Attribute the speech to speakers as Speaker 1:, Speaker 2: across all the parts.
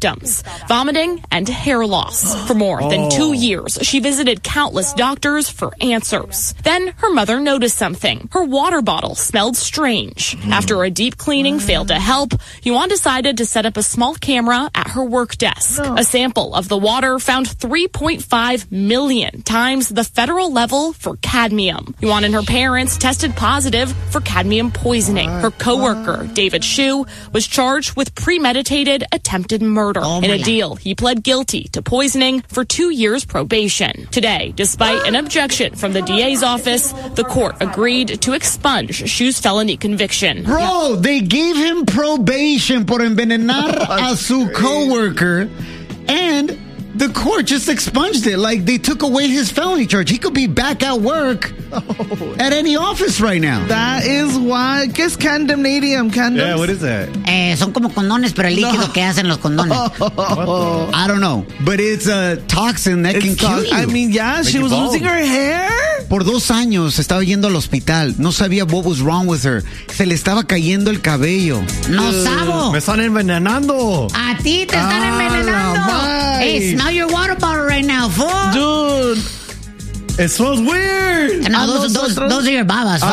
Speaker 1: symptoms: vomiting and hair loss. For more than 2 years, she visited countless doctors for answers. Then her mother noticed something. Her water bottle smelled strange. After a deep cleaning failed to help, Yuan decided to set up a small camera at her work desk. A sample of the water found 3.5 million times the federal level for cadmium. Yuan and her parents tested positive for cadmium poisoning. Her coworker, David Shu, was charged with premeditated attempted murder. In a deal, he pled guilty to poisoning for 2 years probation. Today, despite an objection from the DA's office, the court agreed to expunge Shu's felony conviction.
Speaker 2: Bro, they gave him probation por envenenar a su coworker, and the court just expunged it. Like, they took away his felony charge. He could be back at work at any office right now.
Speaker 3: That is why. ¿Qué es condemnadium? Condoms?
Speaker 4: Yeah, what is that?
Speaker 5: Son como condones, pero el líquido que hacen los condones.
Speaker 2: I don't know, but it's a toxin that can kill you.
Speaker 3: I mean, yeah, she was losing her hair.
Speaker 2: Por 2 años estaba yendo al hospital. No sabía what was wrong with her. Se le estaba cayendo el cabello.
Speaker 5: No sabo.
Speaker 4: Me están envenenando.
Speaker 5: A ti te están envenenando. Hey, smell your water bottle right now, fool.
Speaker 3: Dude.
Speaker 4: It smells weird.
Speaker 5: No, those are your babas.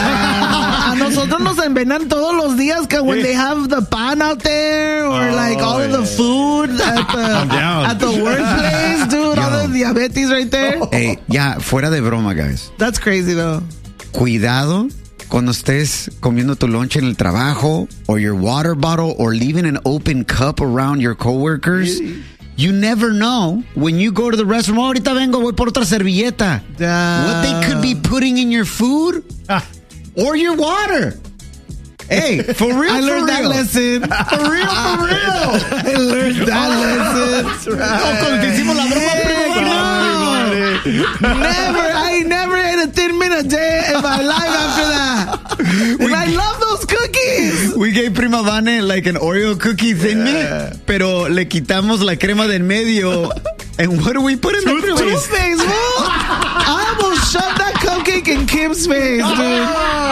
Speaker 3: A nosotros nos envenenan todos los días que when they have the pan out there or like all of the food at the workplace, dude.
Speaker 2: Yo.
Speaker 3: All the diabetes right there.
Speaker 2: Hey, ya, fuera de broma, guys.
Speaker 3: That's crazy, though.
Speaker 2: Cuidado cuando estés comiendo tu lunch en el trabajo or your water bottle or leaving an open cup around your coworkers. You never know when you go to the restroom. Oh, ahorita vengo, voy por otra servilleta. What they could be putting in your food or your water. Hey, for real,
Speaker 3: I learned that lesson.
Speaker 2: For real.
Speaker 3: I learned that lesson.
Speaker 2: That's right. Cuando te hicimos la broma,
Speaker 3: I never ate a Thin Mint a day in my life after that. And I love those cookies.
Speaker 2: We gave Prima Vane like an Oreo cookie Thin Mint, pero le quitamos la crema del medio. And what do we put in the
Speaker 3: Toothpaste, bro. I almost shoved that cupcake in Kim's face, dude.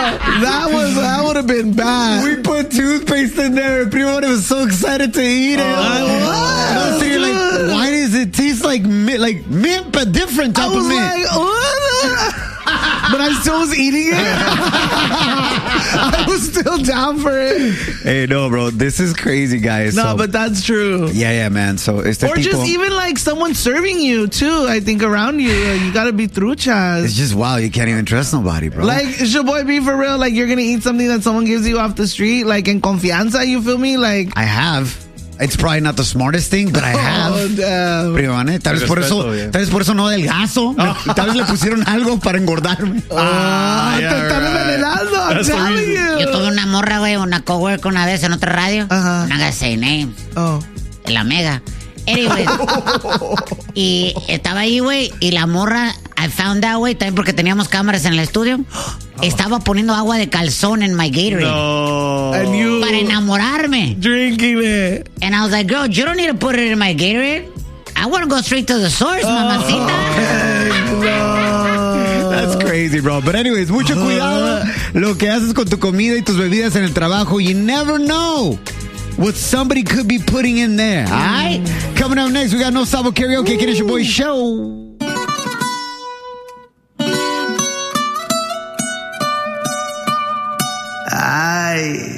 Speaker 3: That would have been bad.
Speaker 2: We put toothpaste in there. Prima Vane was so excited to eat it. I was thinking, like, why does it taste like mint, but different type of mint?
Speaker 3: Like, what? But I still was eating it. I was still down for it.
Speaker 2: Hey, no, bro. This is crazy, guys.
Speaker 3: No, but that's true.
Speaker 2: Yeah, man. So este
Speaker 3: or
Speaker 2: tipo,
Speaker 3: just even like someone serving you, too. I think around you. You got to be truchas.
Speaker 2: It's just, wow, you can't even trust nobody, bro.
Speaker 3: Like, is your boy be for real? Like, you're going to eat something that someone gives you off the street? Like, en confianza, you feel me? Like,
Speaker 2: I have. It's probably not the smartest thing, but I have.
Speaker 3: Oh, damn.
Speaker 2: Prima Vane, tal vez por eso no adelgazo. Tal vez le pusieron algo para engordarme.
Speaker 3: Te están envenenando, I'm telling you.
Speaker 5: Yo tuve una morra, güey, una coworker una vez en otra radio. I'm not gonna say names. La Mega. Anyway. Y estaba ahí, güey, y la morra, I found out, güey, también porque teníamos cámaras en el estudio, estaba poniendo agua de calzón en my Gatorade.
Speaker 4: No.
Speaker 3: And you
Speaker 5: para enamorarme.
Speaker 3: Drinking it.
Speaker 5: And I was like, girl, you don't need to put it in my Gatorade. I want to go straight to the source, mamacita.
Speaker 2: That's crazy, bro. But anyways, mucho cuidado lo que haces con tu comida y tus bebidas en el trabajo. You never know what somebody could be putting in there. All right? Coming up next, we got No Sabo Karaoke. Again, it's your boy Show.
Speaker 3: Ay.